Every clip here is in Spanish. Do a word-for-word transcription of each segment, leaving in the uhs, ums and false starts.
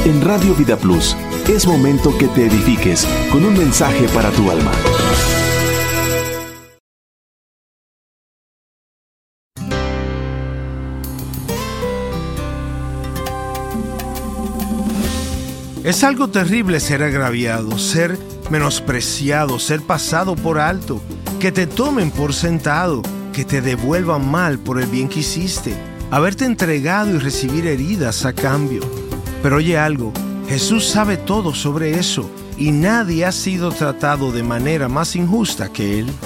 En Radio Vida Plus, es momento que te edifiques con un mensaje para tu alma. Es algo terrible ser agraviado, ser menospreciado, ser pasado por alto, que te tomen por sentado, que te devuelvan mal por el bien que hiciste, haberte entregado y recibir heridas a cambio. Pero oye algo, Jesús sabe todo sobre eso y nadie ha sido tratado de manera más injusta que Él.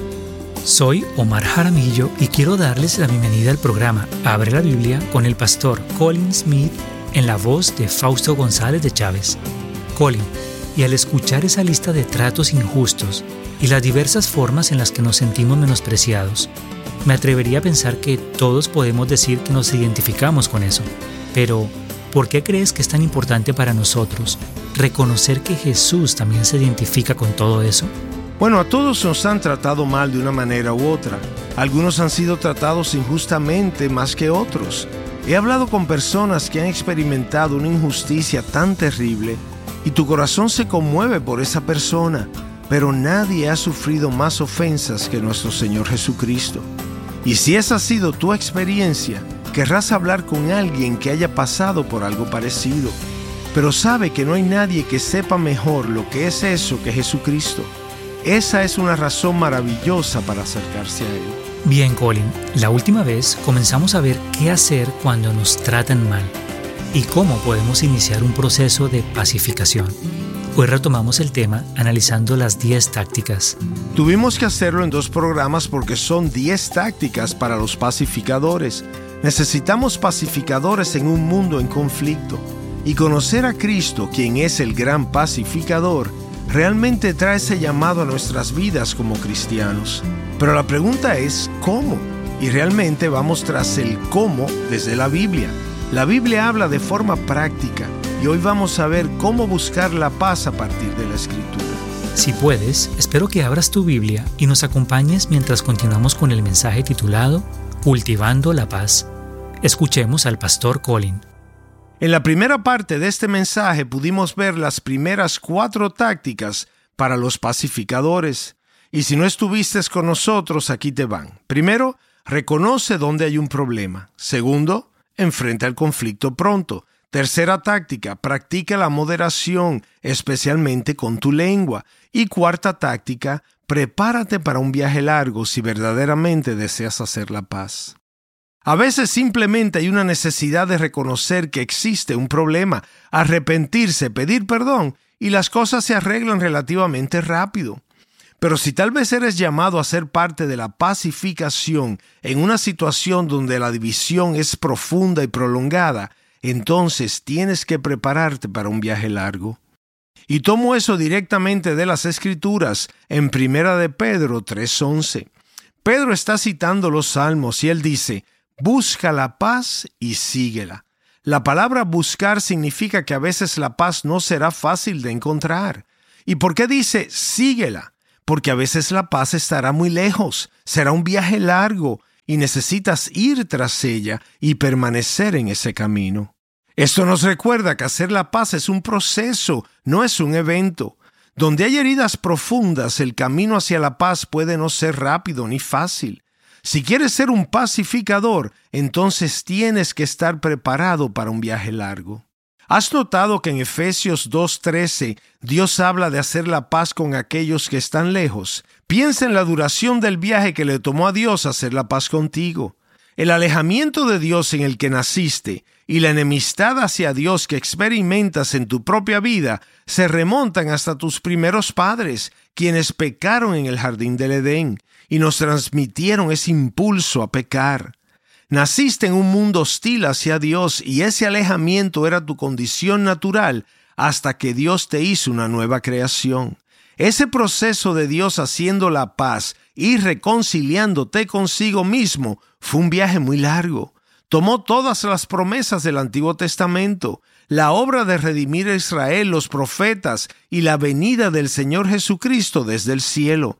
Soy Omar Jaramillo y quiero darles la bienvenida al programa Abre la Biblia con el pastor Colin Smith en la voz de Fausto González de Chávez. Colin, y al escuchar esa lista de tratos injustos y las diversas formas en las que nos sentimos menospreciados, me atrevería a pensar que todos podemos decir que nos identificamos con eso. Pero, ¿por qué crees que es tan importante para nosotros reconocer que Jesús también se identifica con todo eso? Bueno, a todos nos han tratado mal de una manera u otra. Algunos han sido tratados injustamente más que otros. He hablado con personas que han experimentado una injusticia tan terrible y tu corazón se conmueve por esa persona, pero nadie ha sufrido más ofensas que nuestro Señor Jesucristo. Y si esa ha sido tu experiencia, querrás hablar con alguien que haya pasado por algo parecido, pero sabe que no hay nadie que sepa mejor lo que es eso que Jesucristo. Esa es una razón maravillosa para acercarse a Él. Bien, Colin, la última vez comenzamos a ver qué hacer cuando nos tratan mal y cómo podemos iniciar un proceso de pacificación. Hoy retomamos el tema analizando las diez tácticas. Tuvimos que hacerlo en dos programas porque son diez tácticas para los pacificadores. Necesitamos pacificadores en un mundo en conflicto. Y conocer a Cristo, quien es el gran pacificador, realmente trae ese llamado a nuestras vidas como cristianos. Pero la pregunta es, ¿cómo? Y realmente vamos tras el cómo desde la Biblia. La Biblia habla de forma práctica y hoy vamos a ver cómo buscar la paz a partir de la Escritura. Si puedes, espero que abras tu Biblia y nos acompañes mientras continuamos con el mensaje titulado Cultivando la Paz. Escuchemos al pastor Colin. En la primera parte de este mensaje pudimos ver las primeras cuatro tácticas para los pacificadores. Y si no estuviste con nosotros, aquí te van. Primero, reconoce dónde hay un problema. Segundo, enfrenta el conflicto pronto. Tercera táctica, practica la moderación, especialmente con tu lengua. Y cuarta táctica, prepárate para un viaje largo si verdaderamente deseas hacer la paz. A veces simplemente hay una necesidad de reconocer que existe un problema, arrepentirse, pedir perdón, y las cosas se arreglan relativamente rápido. Pero si tal vez eres llamado a ser parte de la pacificación en una situación donde la división es profunda y prolongada, entonces tienes que prepararte para un viaje largo. Y tomo eso directamente de las Escrituras en Primera de Pedro tres once. Pedro está citando los Salmos y él dice, busca la paz y síguela. La palabra buscar significa que a veces la paz no será fácil de encontrar. ¿Y por qué dice síguela? Porque a veces la paz estará muy lejos, será un viaje largo y necesitas ir tras ella y permanecer en ese camino. Esto nos recuerda que hacer la paz es un proceso, no es un evento. Donde hay heridas profundas, el camino hacia la paz puede no ser rápido ni fácil. Si quieres ser un pacificador, entonces tienes que estar preparado para un viaje largo. ¿Has notado que en Efesios dos trece Dios habla de hacer la paz con aquellos que están lejos? Piensa en la duración del viaje que le tomó a Dios hacer la paz contigo. El alejamiento de Dios en el que naciste y la enemistad hacia Dios que experimentas en tu propia vida se remontan hasta tus primeros padres, quienes pecaron en el jardín del Edén y nos transmitieron ese impulso a pecar. Naciste en un mundo hostil hacia Dios y ese alejamiento era tu condición natural hasta que Dios te hizo una nueva creación. Ese proceso de Dios haciendo la paz y reconciliándote consigo mismo fue un viaje muy largo. Tomó todas las promesas del Antiguo Testamento, la obra de redimir a Israel, los profetas y la venida del Señor Jesucristo desde el cielo.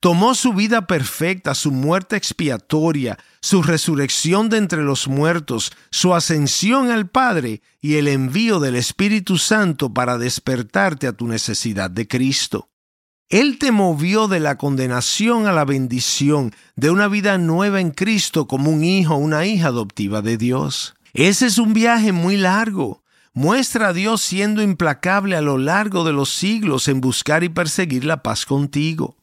Tomó su vida perfecta, su muerte expiatoria, su resurrección de entre los muertos, su ascensión al Padre y el envío del Espíritu Santo para despertarte a tu necesidad de Cristo. Él te movió de la condenación a la bendición, de una vida nueva en Cristo como un hijo o una hija adoptiva de Dios. Ese es un viaje muy largo. Muestra a Dios siendo implacable a lo largo de los siglos en buscar y perseguir la paz contigo.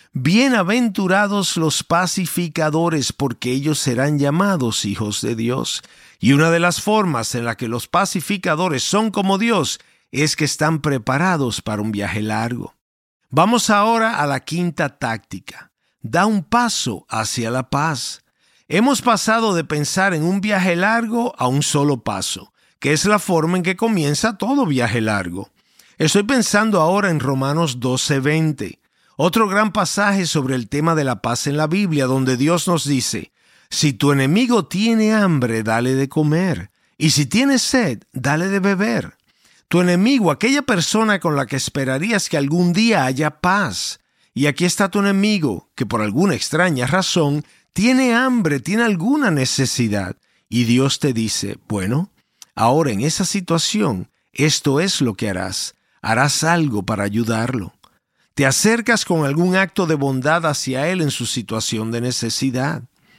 Bienaventurados los pacificadores, porque ellos serán llamados hijos de Dios. Y una de las formas en la que los pacificadores son como Dios es que están preparados para un viaje largo. Vamos ahora a la quinta táctica. Da un paso hacia la paz. Hemos pasado de pensar en un viaje largo a un solo paso, que es la forma en que comienza todo viaje largo. Estoy pensando ahora en Romanos doce veinte. Otro gran pasaje sobre el tema de la paz en la Biblia, donde Dios nos dice: si tu enemigo tiene hambre, dale de comer, y si tiene sed, dale de beber. Tu enemigo, aquella persona con la que esperarías que algún día haya paz. Y aquí está tu enemigo, que por alguna extraña razón tiene hambre, tiene alguna necesidad. Y Dios te dice: bueno, ahora en esa situación, esto es lo que harás. Harás algo para ayudarlo. Te acercas con algún acto de bondad hacia él en su situación de necesidad.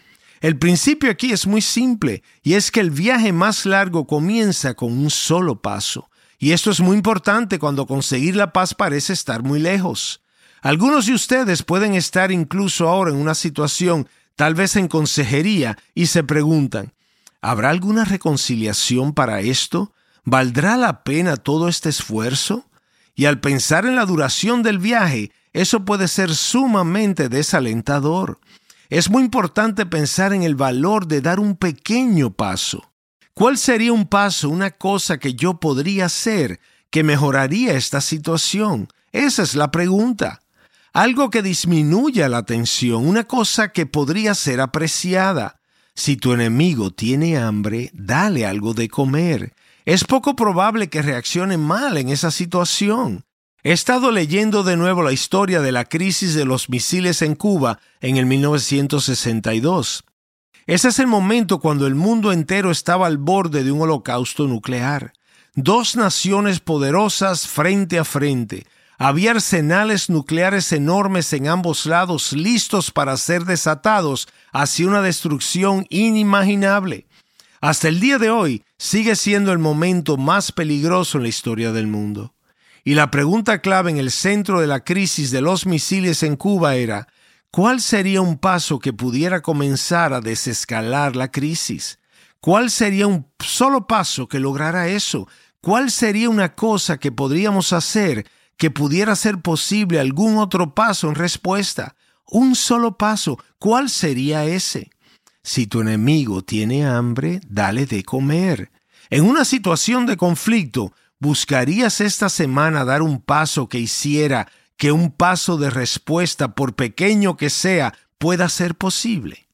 El principio aquí es muy simple, y es que el viaje más largo comienza con un solo paso. Y esto es muy importante cuando conseguir la paz parece estar muy lejos. Algunos de ustedes pueden estar incluso ahora en una situación, tal vez en consejería, y se preguntan: ¿habrá alguna reconciliación para esto? ¿Valdrá la pena todo este esfuerzo? Y al pensar en la duración del viaje, eso puede ser sumamente desalentador. Es muy importante pensar en el valor de dar un pequeño paso. ¿Cuál sería un paso, una cosa que yo podría hacer que mejoraría esta situación? Esa es la pregunta. Algo que disminuya la tensión, una cosa que podría ser apreciada. Si tu enemigo tiene hambre, dale algo de comer. Es poco probable que reaccione mal en esa situación. He estado leyendo de nuevo la historia de la crisis de los misiles en Cuba en el mil novecientos sesenta y dos. Ese es el momento cuando el mundo entero estaba al borde de un holocausto nuclear. Dos naciones poderosas frente a frente. Había arsenales nucleares enormes en ambos lados, listos para ser desatados hacia una destrucción inimaginable. Hasta el día de hoy sigue siendo el momento más peligroso en la historia del mundo. Y la pregunta clave en el centro de la crisis de los misiles en Cuba era: ¿cuál sería un paso que pudiera comenzar a desescalar la crisis? ¿Cuál sería un solo paso que lograra eso? ¿Cuál sería una cosa que podríamos hacer que pudiera ser posible algún otro paso en respuesta? Un solo paso. ¿Cuál sería ese? Si tu enemigo tiene hambre, dale de comer. En una situación de conflicto, ¿buscarías esta semana dar un paso que hiciera que un paso de respuesta, por pequeño que sea, pueda ser posible?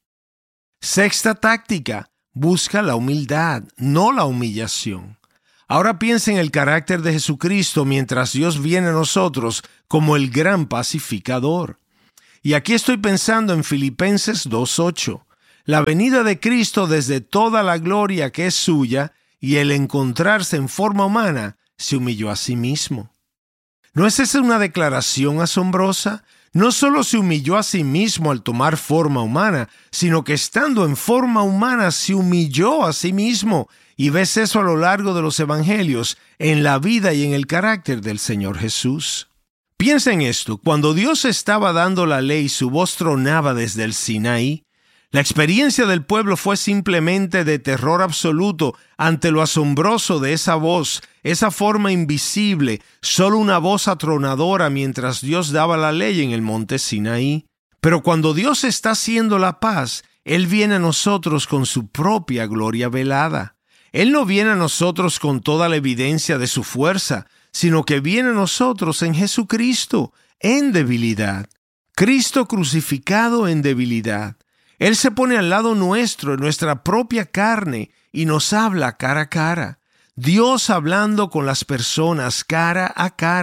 Sexta táctica: busca la humildad, no la humillación. Ahora piensa en el carácter de Jesucristo mientras Dios viene a nosotros como el gran pacificador. Y aquí estoy pensando en Filipenses dos ocho. La venida de Cristo desde toda la gloria que es suya y el encontrarse en forma humana, se humilló a sí mismo. ¿No es esa una declaración asombrosa? No solo se humilló a sí mismo al tomar forma humana, sino que estando en forma humana se humilló a sí mismo. Y ves eso a lo largo de los evangelios, en la vida y en el carácter del Señor Jesús. Piensa en esto: cuando Dios estaba dando la ley, su voz tronaba desde el Sinaí. La experiencia del pueblo fue simplemente de terror absoluto ante lo asombroso de esa voz, esa forma invisible, solo una voz atronadora mientras Dios daba la ley en el monte Sinaí. Pero cuando Dios está haciendo la paz, Él viene a nosotros con su propia gloria velada. Él no viene a nosotros con toda la evidencia de su fuerza, sino que viene a nosotros en Jesucristo, en debilidad. Cristo crucificado en debilidad. Él se pone al lado nuestro, en nuestra propia carne, y nos habla cara a cara. Dios hablando con las personas cara a cara,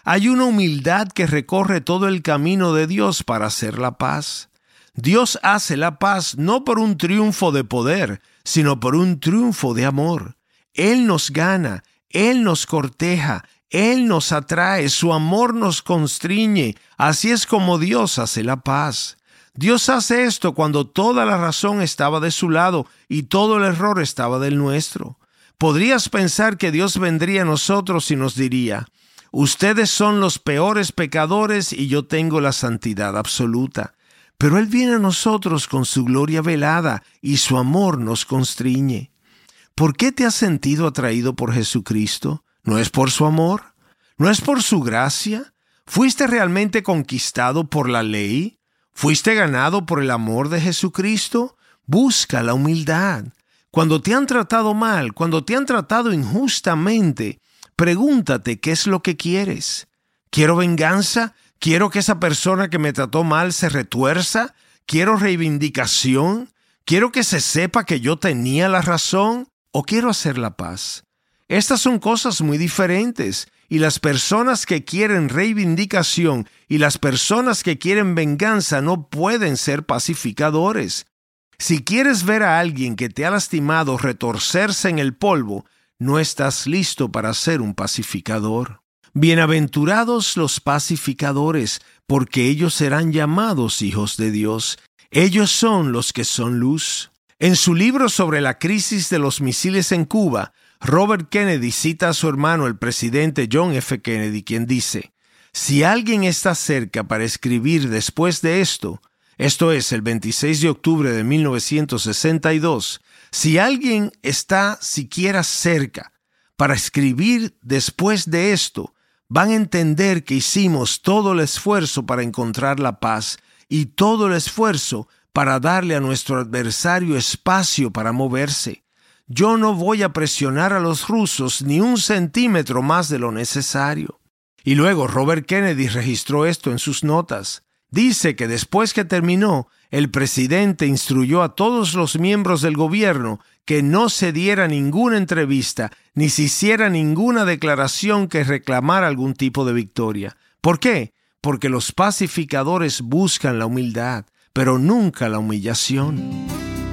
Hay una humildad que recorre todo el camino de Dios para hacer la paz. Dios hace la paz no por un triunfo de poder, sino por un triunfo de amor. Él nos gana, Él nos corteja, Él nos atrae, su amor nos constriñe. Así es como Dios hace la paz. Dios hace esto cuando toda la razón estaba de su lado y todo el error estaba del nuestro. Podrías pensar que Dios vendría a nosotros y nos diría: ustedes son los peores pecadores y yo tengo la santidad absoluta. Pero Él viene a nosotros con su gloria velada y su amor nos constriñe. ¿Por qué te has sentido atraído por Jesucristo? ¿No es por su amor? ¿No es por su gracia? ¿Fuiste realmente conquistado por la ley? ¿Fuiste ganado por el amor de Jesucristo? Busca la humildad. Cuando te han tratado mal, cuando te han tratado injustamente, pregúntate qué es lo que quieres. ¿Quiero venganza? ¿Quiero que esa persona que me trató mal se retuerza? ¿Quiero reivindicación? ¿Quiero que se sepa que yo tenía la razón? ¿O quiero hacer la paz? Estas son cosas muy diferentes, y las personas que quieren reivindicación y las personas que quieren venganza no pueden ser pacificadores. Si quieres ver a alguien que te ha lastimado retorcerse en el polvo, no estás listo para ser un pacificador. Bienaventurados los pacificadores, porque ellos serán llamados hijos de Dios. Ellos son los que son luz. En su libro sobre la crisis de los misiles en Cuba, Robert Kennedy cita a su hermano, el presidente John F. Kennedy, quien dice: si alguien está cerca para escribir después de esto, esto es, el veintiséis de octubre de mil novecientos sesenta y dos, si alguien está siquiera cerca para escribir después de esto, van a entender que hicimos todo el esfuerzo para encontrar la paz y todo el esfuerzo para darle a nuestro adversario espacio para moverse. Yo no voy a presionar a los rusos ni un centímetro más de lo necesario. Y luego Robert Kennedy registró esto en sus notas. Dice que después que terminó, el presidente instruyó a todos los miembros del gobierno que no se diera ninguna entrevista ni se hiciera ninguna declaración que reclamara algún tipo de victoria. ¿Por qué? Porque los pacificadores buscan la humildad, pero nunca la humillación.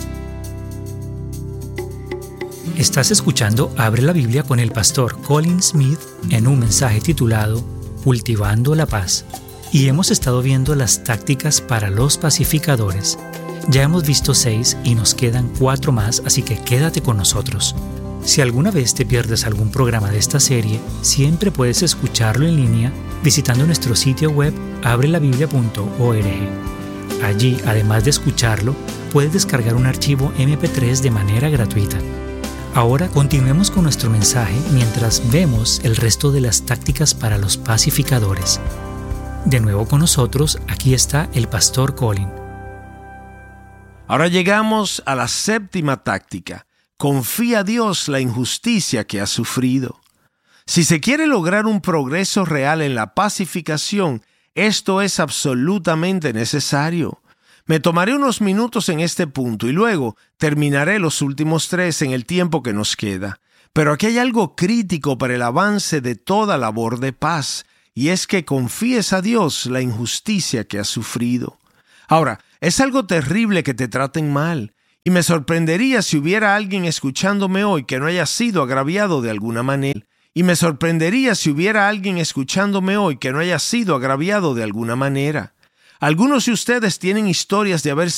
Estás escuchando Abre la Biblia con el pastor Colin Smith en un mensaje titulado Cultivando la Paz. Y hemos estado viendo las tácticas para los pacificadores. Ya hemos visto seis y nos quedan cuatro más, así que quédate con nosotros. Si alguna vez te pierdes algún programa de esta serie, siempre puedes escucharlo en línea visitando nuestro sitio web abre la biblia punto org. Allí, además de escucharlo, puedes descargar un archivo eme pe tres de manera gratuita. Ahora continuemos con nuestro mensaje mientras vemos el resto de las tácticas para los pacificadores. De nuevo con nosotros, aquí está el pastor Colin. Ahora llegamos a la séptima táctica. Confía a Dios la injusticia que has sufrido. Si se quiere lograr un progreso real en la pacificación, esto es absolutamente necesario. Me tomaré unos minutos en este punto y luego terminaré los últimos tres en el tiempo que nos queda. Pero aquí hay algo crítico para el avance de toda labor de paz, y es que confíes a Dios la injusticia que has sufrido. Ahora, es algo terrible que te traten mal, y me sorprendería si hubiera alguien escuchándome hoy que no haya sido agraviado de alguna manera. Y me sorprendería si hubiera alguien escuchándome hoy que no haya sido agraviado de alguna manera. Algunos de ustedes tienen historias de haber